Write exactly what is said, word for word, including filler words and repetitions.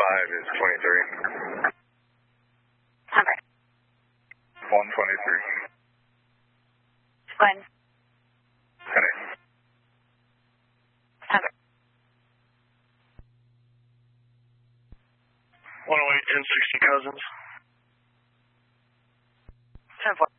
five is twenty-three. Number. one twenty-three. When? ten eight. Number. one oh eight, ten sixty Cousins. ten four.